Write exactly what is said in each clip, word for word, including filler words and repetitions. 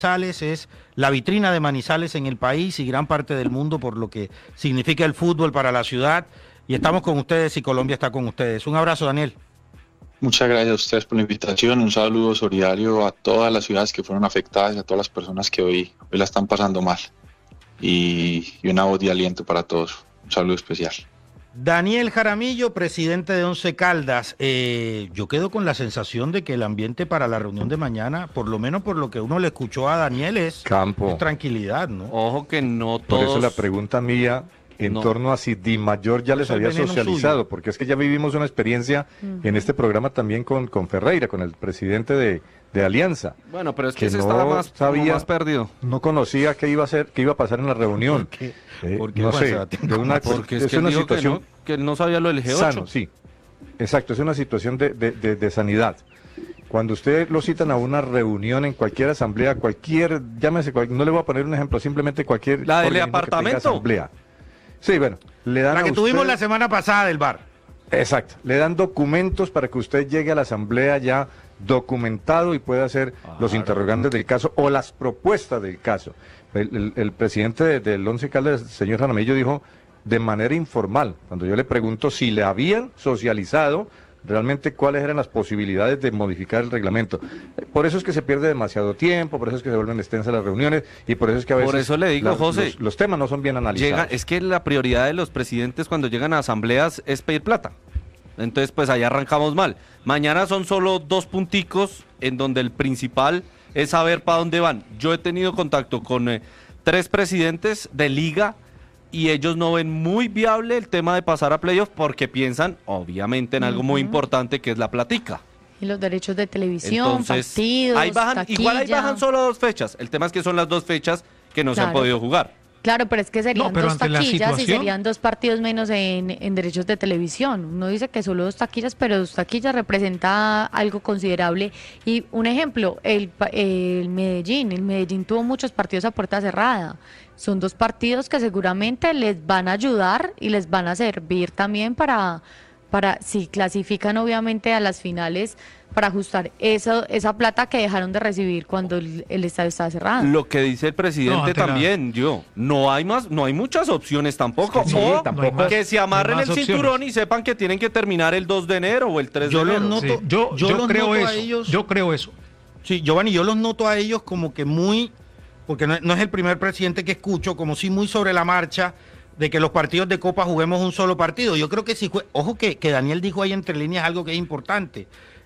Manizales es la vitrina de Manizales en el país y gran parte del mundo por lo que significa el fútbol para la ciudad. Y estamos con ustedes y Colombia está con ustedes. Un abrazo, Daniel. Muchas gracias a ustedes por la invitación. Un saludo solidario a todas las ciudades que fueron afectadas y a todas las personas que hoy, hoy la están pasando mal. Y, y una voz de aliento para todos. Un saludo especial. Daniel Jaramillo, presidente de Once Caldas. Eh, yo quedo con la sensación de que el ambiente para la reunión de mañana, por lo menos por lo que uno le escuchó a Daniel, es, Campo. es tranquilidad, ¿no? Ojo que no todos... Por eso la pregunta mía en no. torno a si Di Mayor ya les Eso es había veneno socializado, suyo. porque es que ya vivimos una experiencia Uh-huh. en este programa también con, con Ferreira, con el presidente de, de Alianza. Bueno, pero es que, que ese no estaba más, sabía- más perdido. No conocía qué iba a hacer, qué iba a pasar en la reunión. ¿Por qué? Eh, ¿Por qué, no Juan sé, Sebastián? de una, Porque es, es que él una dijo situación que, no, que él no sabía lo del G ocho. sano, sí. Exacto, es una situación de, de, de, de sanidad. Cuando usted lo citan a una reunión en cualquier asamblea, cualquier, llámese, cual- no le voy a poner un ejemplo, simplemente cualquier La del organismo que tenga apartamento. asamblea. Sí, bueno, le dan La a que tuvimos usted- la semana pasada del bar. Exacto, le dan documentos para que usted llegue a la asamblea ya documentado y pueda hacer los interrogantes del caso o las propuestas del caso. El, el- el presidente de- del Once Caldas, el señor Jaramillo, dijo de manera informal, cuando yo le pregunto si le habían socializado realmente cuáles eran las posibilidades de modificar el reglamento. Por eso es que se pierde demasiado tiempo, por eso es que se vuelven extensas las reuniones y por eso es que a veces Por eso le digo, las- José, los, los temas no son bien analizados. Llega, es que la prioridad de los presidentes cuando llegan a asambleas es pedir plata. Entonces, pues ahí arrancamos mal. Mañana son solo dos punticos en donde el principal es saber para dónde van. Yo he tenido contacto con eh, tres presidentes de liga y ellos no ven muy viable el tema de pasar a playoff porque piensan, obviamente, en algo muy Ujú. importante que es la platica. Y los derechos de televisión, Entonces, partidos, ahí bajan, igual ahí taquilla. bajan solo dos fechas. El tema es que son las dos fechas que no se han Claro. podido jugar. Claro, pero es que serían No, pero dos ante la taquillas y situación- serían dos partidos menos en, en derechos de televisión. Uno dice que solo dos taquillas, pero dos taquillas representa algo considerable. Y un ejemplo, el, pa- el Medellín. El Medellín tuvo muchos partidos a puerta cerrada. Son dos partidos que seguramente les van a ayudar y les van a servir también para, para si clasifican obviamente a las finales, para ajustar eso, esa plata que dejaron de recibir cuando el, el estadio estaba cerrado. Lo que dice el No, presidente ante la- también, yo, no hay más, no hay muchas opciones tampoco. Sí, o tampoco hay más- que se no hay amarren más el opciones. cinturón y sepan que tienen que terminar el dos de enero o el tres Yo de los enero. noto- Sí, Yo, yo yo, los creo noto eso. a ellos- Yo creo eso. Sí, Giovanni, yo los noto a ellos como que muy, porque no, no es el primer presidente que escucho, como si muy sobre la marcha de que los partidos de Copa juguemos un solo partido. Yo creo que si jue... Ojo que, que Daniel dijo ahí entre líneas algo que es importante.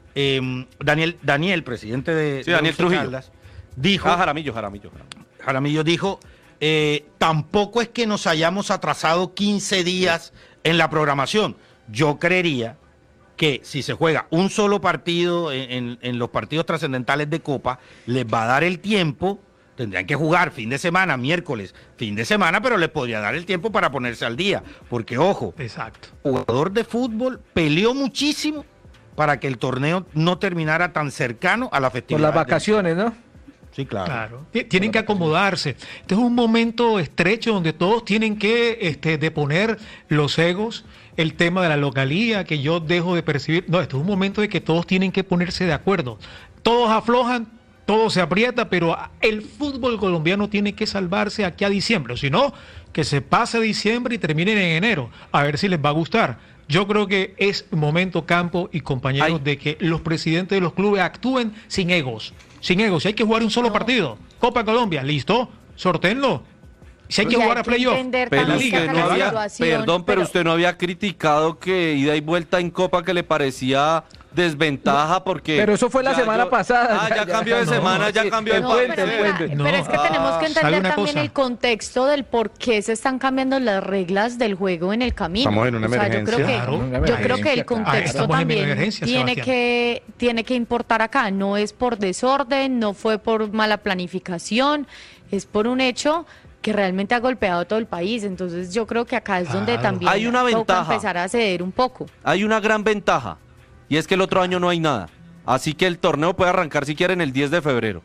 Eh, Daniel, Daniel, presidente de, Sí, de Daniel Once Trujillo. Caldas, dijo, Ah, Jaramillo, Jaramillo, Jaramillo. Jaramillo dijo, eh, tampoco es que nos hayamos atrasado quince días en la programación. Yo creería que si se juega un solo partido en, en- en los partidos trascendentales de Copa, les va a dar el tiempo, tendrían que jugar fin de semana, miércoles, fin de semana, pero les podría dar el tiempo para ponerse al día. Porque, ojo, Exacto. jugador de fútbol peleó muchísimo para que el torneo no terminara tan cercano a la Por festividad. las vacaciones, ¿no? Sí, claro. Claro. Ti- Tienen que acomodarse. Este es un momento estrecho donde todos tienen que este, deponer los egos, el tema de la localía que yo dejo de percibir. No, este es un momento de que todos tienen que ponerse de acuerdo. Todos aflojan, todo se aprieta, pero el fútbol colombiano tiene que salvarse aquí a diciembre. O si no, que se pase diciembre y terminen en enero. A ver si les va a gustar. Yo creo que es momento, Campo y compañeros, Ay. de que los presidentes de los clubes actúen sin egos. Sin egos. Si hay que jugar un solo No. partido, Copa Colombia, listo, sortéenlo. Si hay que Y hay jugar a que playoff, entender Pero también usted que no la había, situación, perdón, pero, usted no había criticado que ida y vuelta en Copa que le parecía desventaja porque... Pero eso fue la ya semana yo- pasado. Ah, ya, cambió de no, semana, ya sí, cambió de el No, puente, pero, el mira, puente. No. pero es que tenemos que ¿sabe entender una también cosa? el contexto del por qué se están cambiando las reglas del juego en el camino. Estamos en una O sea, yo creo que, emergencia. Claro. Una yo creo que emergencia, el claro. contexto Estamos en también emergencia, tiene Sebastián. que, tiene que importar acá. No es por desorden, no fue por mala planificación, es por un hecho que realmente ha golpeado a todo el país. Entonces yo creo que acá es donde Claro. también Hay una toca ventaja. empezar a ceder un poco. Hay una gran ventaja y es que el otro año no hay nada. Así que el torneo puede arrancar si quieren el diez de febrero.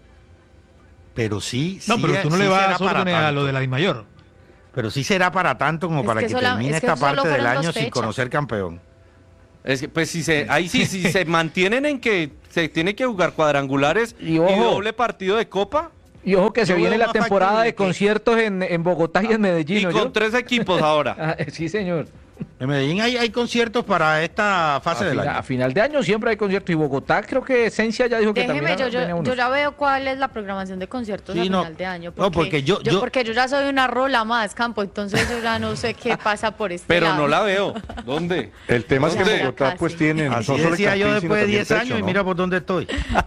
Pero sí, No, sí, pero tú no sí le vas a será dar para órdenes a tanto. lo de la DIMAYOR. Pero sí será para tanto como Es para que que, sola- termine es que esta solo parte del fueron dos año sin fechas. conocer campeón. Es que, pues si se, ahí sí, si se mantienen en que se tiene que jugar cuadrangulares Y y, ojo. doble partido de Copa, Y ojo que se Yo viene veo la más temporada factible de que- conciertos en, en Bogotá y en Medellín, Y ¿no? con yo? tres equipos ahora. Ah, sí, señor. En Medellín hay, hay conciertos para esta fase A, del fina- año. a final de año siempre hay conciertos. Y Bogotá, creo que Esencia ya dijo que Déjeme, también yo, tenía yo, unos. yo ya veo cuál es la programación de conciertos Sí, a no. final de año. No, porque yo- yo- Porque yo ya soy una rola más, Campo, entonces yo ya no sé qué pasa por este Pero lado. no la veo. ¿Dónde? El tema es que ¿Dónde? en Bogotá Casi. pues tienen... Así no solo el decía yo Campín, sino después de también diez techo, años y ¿no? mira por dónde estoy.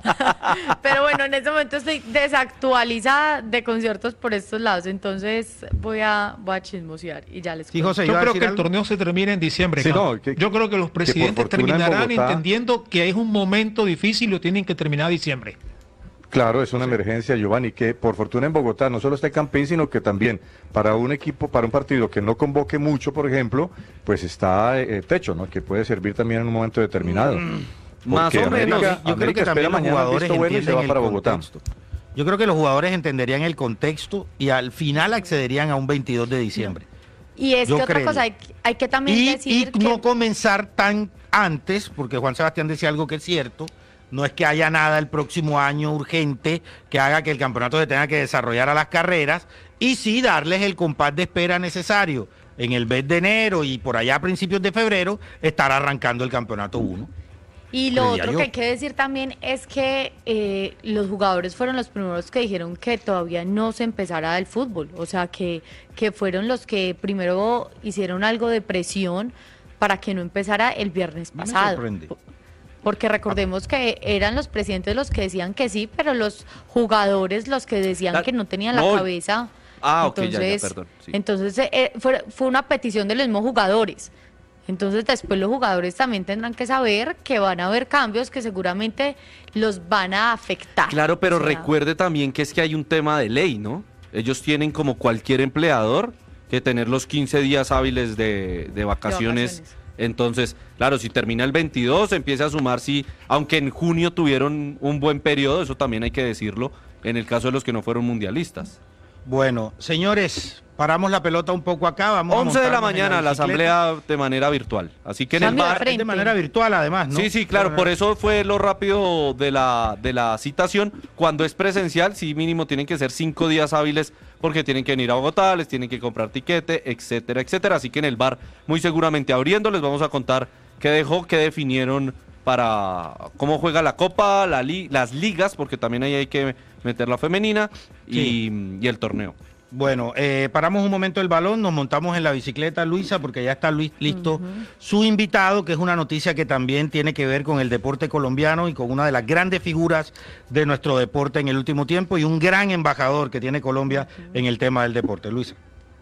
Pero bueno, en este momento estoy desactualizada de conciertos por estos lados, entonces voy a, voy a chismosear y ya les Sí, cuento. José, Yo iba a creo decir que el algo. torneo se termina en diciembre. Sí, Campo. no, que- Yo creo que los que por presidentes fortuna en terminarán Bogotá- entendiendo que es un momento difícil y lo tienen que terminar a diciembre. Claro, es una emergencia, Giovanni, que por fortuna en Bogotá no solo está el Campín, sino que también para un equipo, para un partido que no convoque mucho, por ejemplo, pues está eh, techo, ¿no? Que puede servir también en un momento determinado. Más Porque o menos. América- Yo creo América que espera también los mañana jugadores visto bueno y se entienden va el para Bogotá. contexto. Yo creo que los jugadores entenderían el contexto y al final accederían a un veintidós de diciembre. Y es Yo que otra creería. cosa, hay, hay que también Y, decir y que... no comenzar tan antes, porque Juan Sebastián decía algo que es cierto, no es que haya nada el próximo año urgente que haga que el campeonato se tenga que desarrollar a las carreras, y sí darles el compás de espera necesario en el mes de enero y por allá a principios de febrero estar arrancando el campeonato uno. Y lo Creía otro yo. que hay que decir también es que eh, los jugadores fueron los primeros que dijeron que todavía no se empezara el fútbol, o sea, que, que fueron los que primero hicieron algo de presión para que no empezara el viernes Me pasado. sorprende. Porque recordemos que eran los presidentes los que decían que sí, pero los jugadores los que decían Claro. que no tenían la No. cabeza. Ah, ok, ya, ya, entonces, perdón, sí. entonces eh, fue, fue una petición de los mismos jugadores. Entonces después los jugadores también tendrán que saber que van a haber cambios que seguramente los van a afectar. Claro, pero O sea, recuerde también que es que hay un tema de ley, ¿no? Ellos tienen, como cualquier empleador, que tener los quince días hábiles de, de vacaciones. vacaciones. Entonces, claro, si termina el veintidós, empieza a sumar, si, aunque en junio tuvieron un buen periodo, eso también hay que decirlo, en el caso de los que no fueron mundialistas. Bueno, señores, paramos la pelota un poco acá, vamos a once de la montarnos en mañana, la bicicleta. asamblea de manera virtual. Así que en el Cambio de bar... frente. Es de manera virtual además, ¿no? Sí, sí, claro, por eso fue lo rápido de la, de la citación. Cuando es presencial, sí, mínimo tienen que ser cinco días hábiles porque tienen que venir a Bogotá, les tienen que comprar tiquete, etcétera, etcétera. Así que en el bar, muy seguramente abriendo, les vamos a contar qué dejó, qué definieron para cómo juega la Copa, la li- las ligas, porque también ahí hay que meter la femenina y, y el torneo. Bueno, eh, paramos un momento el balón, nos montamos en la bicicleta, Luisa, porque ya está Luis listo su invitado, que es una noticia que también tiene que ver con el deporte colombiano y con una de las grandes figuras de nuestro deporte en el último tiempo y un gran embajador que tiene Colombia en el tema del deporte. Luisa.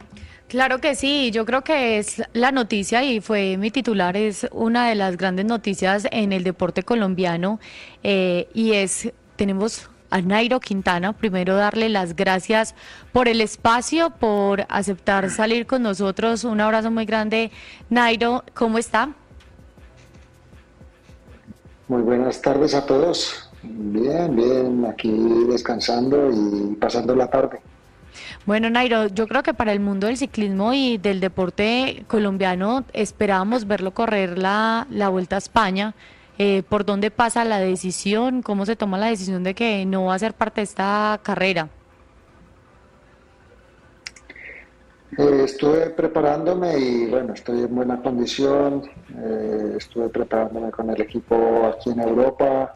Claro que sí, yo creo que es la noticia y fue mi titular, es una de las grandes noticias en el deporte colombiano eh, y es, tenemos a Nairo Quintana, primero darle las gracias por el espacio, por aceptar salir con nosotros, un abrazo muy grande. Nairo, ¿cómo está? Muy buenas tardes a todos. Bien, bien, aquí descansando y pasando la tarde. Bueno, Nairo, yo creo que para el mundo del ciclismo y del deporte colombiano esperábamos verlo correr la, la Vuelta a España. Eh, ¿Por dónde pasa la decisión? ¿Cómo se toma la decisión de que no va a ser parte de esta carrera? Eh, estuve preparándome y bueno, estoy en buena condición. Eh, estuve preparándome con el equipo aquí en Europa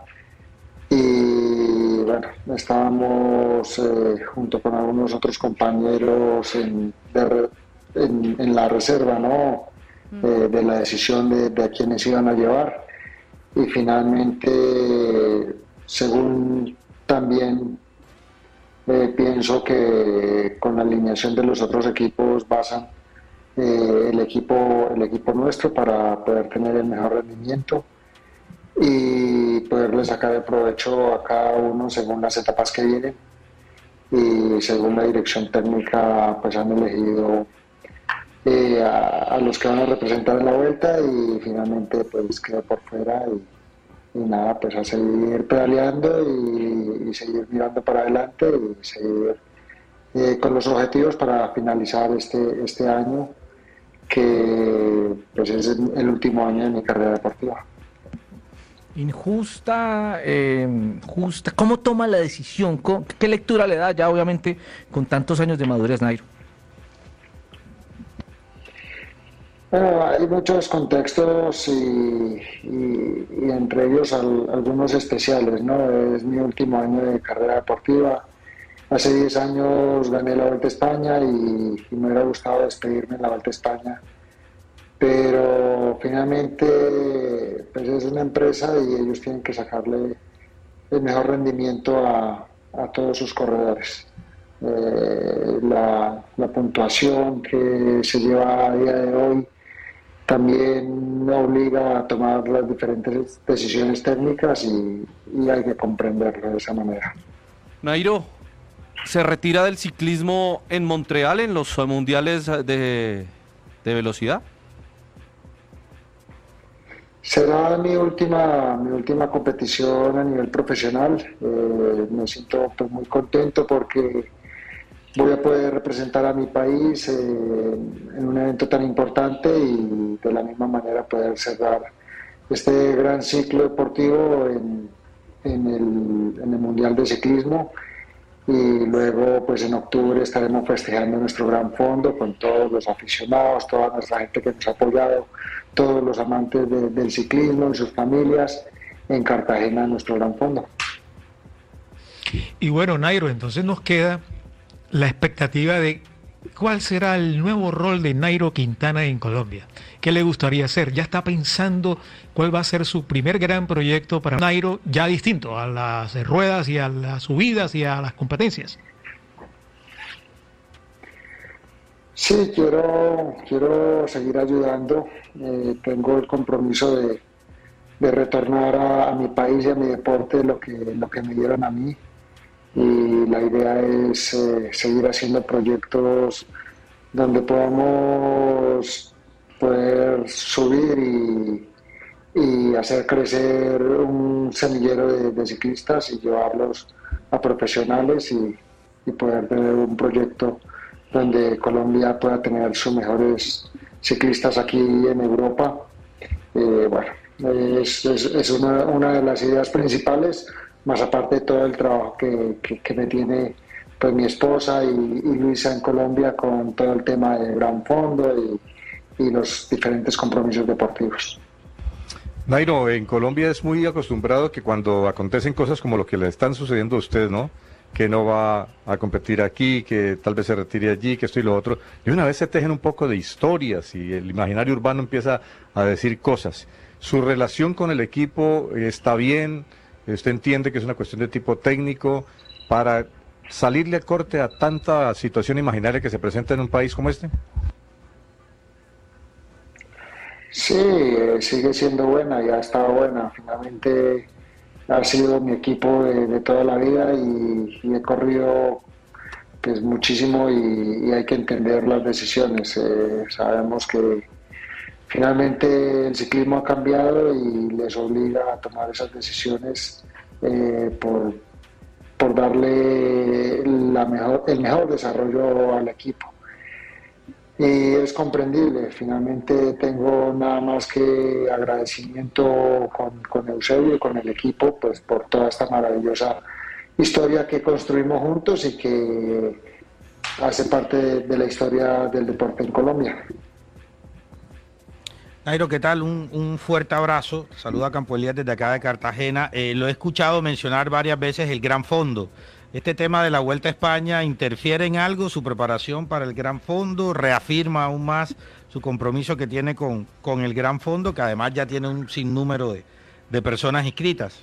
y bueno, estábamos eh, junto con algunos otros compañeros en, de re- en, en la reserva, ¿no? Eh, de la decisión de, de a quienes iban a llevar. Y finalmente, según también eh, pienso que con la alineación de los otros equipos basan eh, el equipo el equipo nuestro para poder tener el mejor rendimiento y poderle sacar el provecho a cada uno según las etapas que vienen y según la dirección técnica pues han elegido eh, a, a los que van a representar en la vuelta y finalmente pues quedé por fuera y, y nada, pues a seguir pedaleando y, y seguir mirando para adelante y seguir eh, con los objetivos para finalizar este, este año que pues es el último año de mi carrera deportiva. Injusta, eh, justa. ¿Cómo toma la decisión? ¿Cómo- ¿Qué lectura le da ya, obviamente, con tantos años de madurez, Nairo? Bueno, hay muchos contextos y, y- y entre ellos al- algunos especiales, ¿no? Es mi último año de carrera deportiva. Hace diez años gané la Vuelta a España y, y me hubiera gustado despedirme en la Vuelta a España. Pero finalmente pues es una empresa y ellos tienen que sacarle el mejor rendimiento a, a todos sus corredores. Eh, la, la puntuación que se lleva a día de hoy también me obliga a tomar las diferentes decisiones técnicas y, y hay que comprenderlo de esa manera. Nairo, ¿se retira del ciclismo en Montreal en los mundiales de, de velocidad? Será mi última, mi última competición a nivel profesional. Eh, me siento pues, muy contento porque voy a poder representar a mi país eh, en un evento tan importante y de la misma manera poder cerrar este gran ciclo deportivo en, en, el, en el Mundial de Ciclismo. Y luego pues en octubre estaremos festejando nuestro gran fondo con todos los aficionados, toda nuestra gente que nos ha apoyado, todos los amantes de, del ciclismo y sus familias en Cartagena, nuestro gran fondo. Y bueno, Nairo, entonces nos queda la expectativa de cuál será el nuevo rol de Nairo Quintana en Colombia. ¿Qué le gustaría hacer? ¿Ya está pensando cuál va a ser su primer gran proyecto para Nairo, ya distinto a las ruedas y a las subidas y a las competencias? Sí, quiero, quiero seguir ayudando. Eh, tengo el compromiso de, de retornar a, a mi país y a mi deporte lo que, lo que me dieron a mí. Y la idea es eh, seguir haciendo proyectos donde podamos poder subir y, y hacer crecer un semillero de, de ciclistas y llevarlos a profesionales y, y poder tener un proyecto donde Colombia pueda tener sus mejores ciclistas aquí en Europa. Eh, bueno, es, es, es una, una de las ideas principales, más aparte de todo el trabajo que, que, que me tiene pues mi esposa y, y Luisa en Colombia con todo el tema de Gran Fondo y, y los diferentes compromisos deportivos. Nairo, en Colombia es muy acostumbrado que cuando acontecen cosas como lo que le están sucediendo a usted, ¿no? Que no va a competir aquí, que tal vez se retire allí, que esto y lo otro, y una vez se tejen un poco de historias y el imaginario urbano empieza a decir cosas. ¿Su relación con el equipo está bien? ¿Usted entiende que es una cuestión de tipo técnico para salirle a corte a tanta situación imaginaria que se presenta en un país como este? Sí, eh, sigue siendo buena y ha estado buena. Finalmente ha sido mi equipo de, de toda la vida y, y he corrido pues muchísimo y, y hay que entender las decisiones. Eh, sabemos que finalmente el ciclismo ha cambiado y les obliga a tomar esas decisiones eh, por, por darle la mejor, el mejor desarrollo al equipo. Y es comprendible, finalmente tengo nada más que agradecimiento con, con Eusebio y con el equipo pues, por toda esta maravillosa historia que construimos juntos y que hace parte de, de la historia del deporte en Colombia. Nairo, ¿qué tal? Un, un fuerte abrazo. Saluda a Campo Elías desde acá de Cartagena. Eh, lo he escuchado mencionar varias veces el Gran Fondo. ¿Este tema de la Vuelta a España interfiere en algo su preparación para el Gran Fondo? ¿Reafirma aún más su compromiso que tiene con, con el Gran Fondo, que además ya tiene un sinnúmero de, de personas inscritas?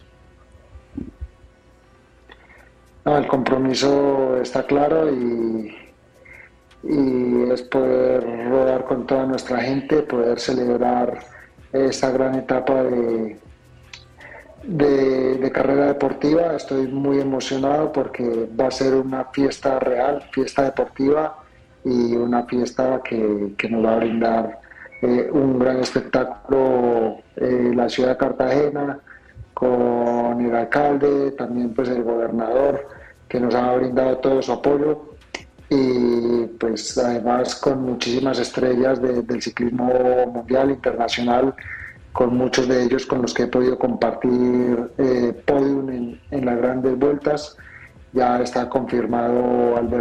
No, el compromiso está claro y... y es poder rodar con toda nuestra gente, poder celebrar esta gran etapa de, de, de carrera deportiva. Estoy muy emocionado porque va a ser una fiesta real, fiesta deportiva y una fiesta que, que nos va a brindar eh, un gran espectáculo en la ciudad de Cartagena, con el alcalde, también pues el gobernador que nos ha brindado todo su apoyo. Y pues además con muchísimas estrellas de, del ciclismo mundial, internacional, con muchos de ellos con los que he podido compartir eh, podium en, en las grandes vueltas. Ya está confirmado Albert